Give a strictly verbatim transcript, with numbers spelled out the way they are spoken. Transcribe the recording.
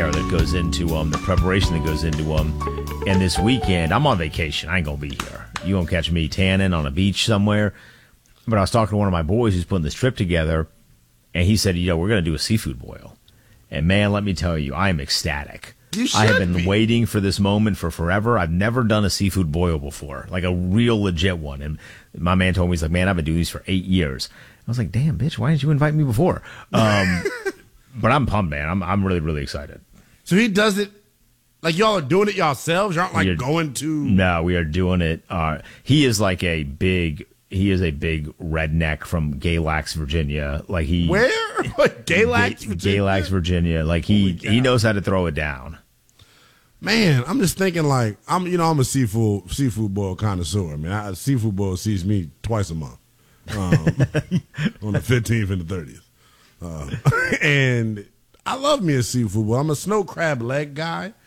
care that goes into them, the preparation that goes into them. And this weekend, I'm on vacation. I ain't going to be here. You won't catch me tanning on a beach somewhere. But I was talking to one of my boys who's putting this trip together, and he said, you know, we're going to do a seafood boil. And, man, let me tell you, I am ecstatic. You should I have been be. waiting for this moment for forever. I've never done a seafood boil before, like a real legit one. And my man told me, he's like, man, I've been doing these for eight years. I was like, damn, bitch, why didn't you invite me before? Um, but I'm pumped, man. I'm I'm really, really excited. So he does it like y'all are doing it yourselves? You aren't like You're- going to. No, we are doing it. Uh, he is like a big, he is a big redneck from Galax, Virginia. Like he, Where? What, Galax, Ga- Virginia? Galax, Virginia. Like he, Holy cow. he knows how to throw it down. Man, I'm just thinking like I'm, you know, I'm a seafood seafood boil connoisseur. I mean, I, seafood boil sees me twice a month, um, on the fifteenth and the thirtieth, uh, and I love me a seafood boil. I'm a snow crab leg guy.